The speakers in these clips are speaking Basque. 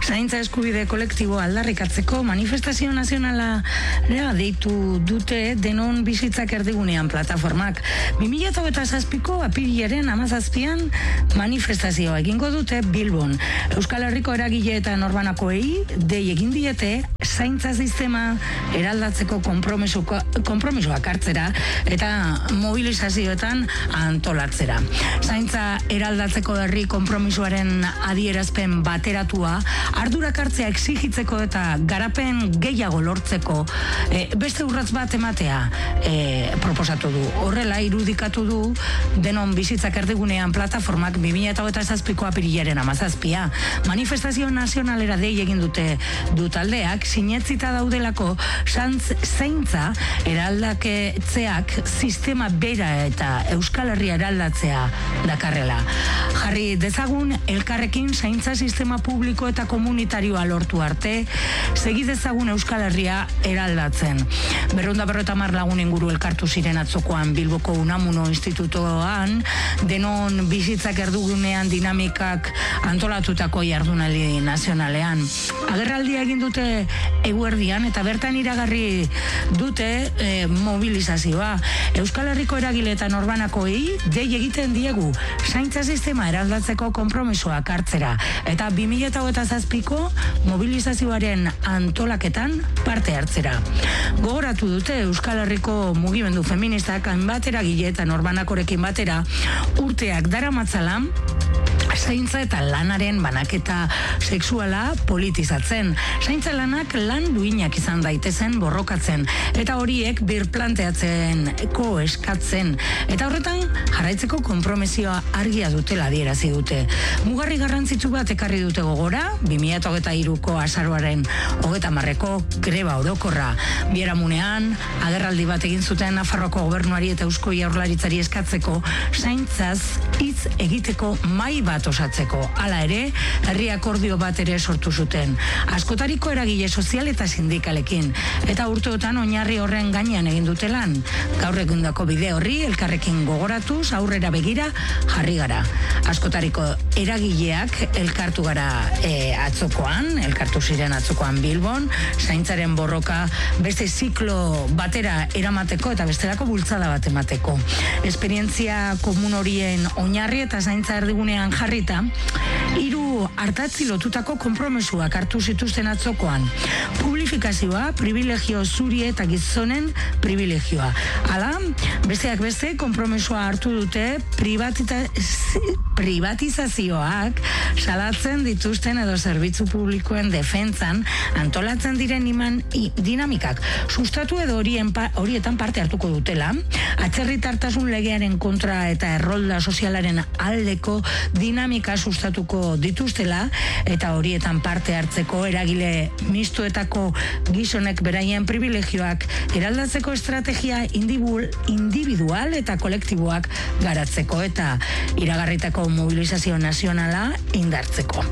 Zaintza eskubide kolektibo aldarrikatzeko manifestazio nazionala deitu dute Denon bizitzak erdigunean plataformak. 2007ko apirilaren 17an manifestazioa egingo dute Bilbon. Euskal Herriko eragile eta norbanakoei dei egin diete zaintza sistema eraldatzeko konpromisoak hartzera eta mobilizazioetan antolatzera. Zaintza eraldatzeko herri konpromisoaren adierazpen bateratua ardurak hartzea exigitzeko eta garapen gehiago lortzeko beste urratz bat ematea proposatu du. Horrela irudikatu du Denon bizitzak erdigunean plataformak 2007ko apirilaren 17a. Manifestazio nazionalera dei egin dute du taldeak sinetzita daudelako zaintza eraldaketzeak sistema bera eta Euskal Herria eraldatzea dakarrela. Jarri dezagun elkarrekin zaintza sistema publiko eta komunitarioa lortu arte, segi dezagun Euskal Herria eraldatzen. 250 lagun inguru elkartu ziren atzokoan Bilboko Unamuno Institutoan, Denon bizitzak erdigunean dinamikak antolatutako jardunaldi nazionalean. Agerraldia egin dute eguerdian eta bertan iragarri dute mobilizazioa. Euskal Herriko eragile eta norbanakoei dei egiten diegu zaintza sistema eraldatzeko konpromisoak hartzera eta 2007ko mobilizazioaren antolaketan parte hartzera. Gogoratu dute Euskal Herriko mugimendu feministak hainbat eragile eta norbanakorekin batera urteak daramatzala zaintza eta lanaren banaketa sexuala politizatzen. Zaintza lanak lan duinak izan daitezen borrokatzen eta horiek birplanteatzeko eskatzen eta horretan jarraitzeko konpromisioa argia dutela adierazi dute. Mugarri garrantzitsu bat ekarri dute gogora 2023ko azaroaren 30ko greba orokorra. Biharamunean agerraldi bat egin zuten Nafarroako gobernuari eta Eusko Jaurlaritzari eskatzeko zaintzaz hitz egiteko mahai bat osatzeko. Hala ere, herri akordio bat ere sortu zuten. Askotariko eragile sozial eta sindikalekin. Eta urteotan oinarri horren gainean egin dute lan. Gaur egindako bide horri elkarrekin gogoratuz aurrera begira jarri gara. Askotariko eragileak elkartu gara elkartu ziren atzokoan Bilbon, zaintzaren borroka beste ziklo batera eramateko eta bestelako bultzada bat emateko. Esperientzia komun horien oinarri eta zaintza erdigunean jarrita, 3 ardatzi lotutako konpromesuak hartu zituzten atzokoan. Publifikazioa, privilegio zuri eta gizonen privilegioa. Hala, besteak beste, konpromesua hartu dute privatizazioak salatzen dituzten edo zerbitzu publikoen defentzan antolatzen diren dinamikak sustatu edo horietan parte hartuko dutela, atzerritartasun legearen kontra eta errolda sozialaren aldeko dinamika sustatuko dituztela eta horietan parte hartzeko eragile mistoetako gizonek beraien privilegioak eraldatzeko estrategia individual eta kolektiboak garatzeko eta iragarritako mobilizazio nazionala indartzeko.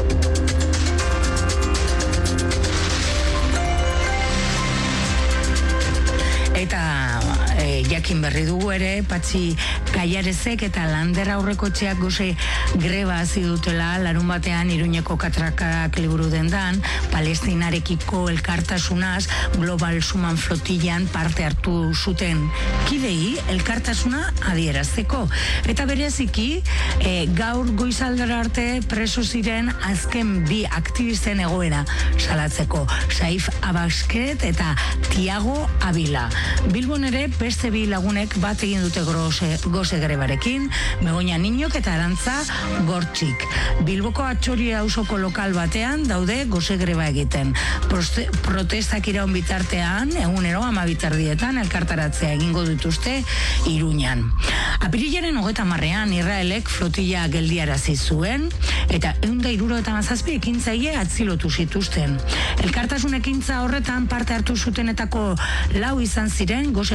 Eta jakin berri dugu ere, Patxi Gaiarezek eta Lander Aurrekotxeak gose greba hasi dutela larun batean Iruñeko Katrakak liburu dendan, Palestinarekiko elkartasunaz Global Suman flotillan parte hartu zuten kidei elkartasuna adierazteko. Eta bereziki, gaur goizaldera arte preso ziren azken 2 aktivisten egoera salatzeko, Saif Abasket eta Tiago Avila. Bilbon ere beste 2 lagunek bat egin dute goze grebarekin, Begoña Niñok eta Arantza Gortxik. Bilboko Atxori auzoko lokal batean daude goze greba egiten. Protestak iraun bitartean, egunero 12 elkartaratzea egingo dituzte Iruñan. Apirilaren 30ean Israelek flotilla geldiarazi zuen eta 177 ekintzaile atzilotu zituzten. Elkartasun ekintza horretan parte hartu zutenetako 4 izan ziren goze greban daude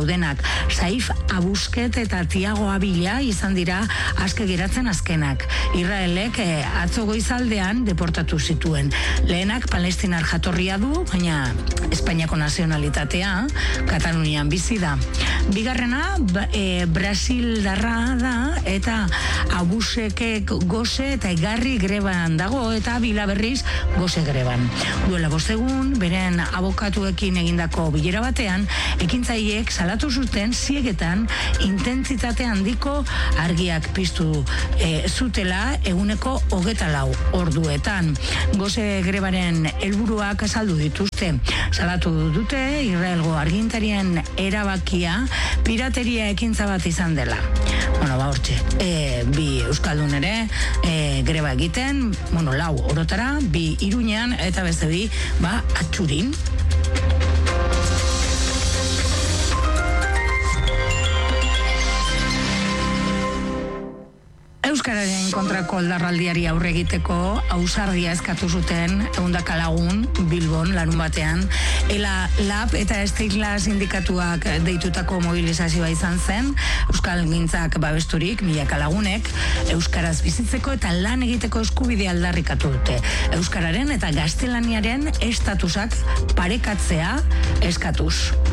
daudenak. Saif Abusket eta Tiago Abila izan dira aske geratzen azkenak. Israelek atzo goizaldean deportatu zituen. Lehenak palestinar jatorria du, baina Espainiako nazionalitatea, Katalunian bizi da. Bigarrena Brasildarra da eta Abusekek gose eta egarri greban dago eta Bila berriz gose greban. Duela 5 egun, beren abokatuekin egindako bilera batean, ekintzaileek salatu zuten ziegetan intentsitate handiko argiak piztu zutela eguneko 24 orduetan. Gose grebaren helburuak azaldu dituzte. Salatu dute Israelgo argintarien erabakia pirateria ekintza bat izan dela. Hortxe, bi euskaldun ere greba egiten, 4 orotara, 2 Iruñean eta beste 2 Atxurin. Euskararen kontrako aldarraldiari aurre egiteko ausardia eskatu zuten 100 lagun Bilbon larun batean. Ela Lab eta Esteitla sindikatuak deitutako mobilizazioa izan zen, euskalgintzak babesturik 1000 lagunek euskaraz bizitzeko eta lan egiteko eskubidea aldarrikatu dute. Euskararen eta gaztelaniaren estatusak parekatzea eskatuz.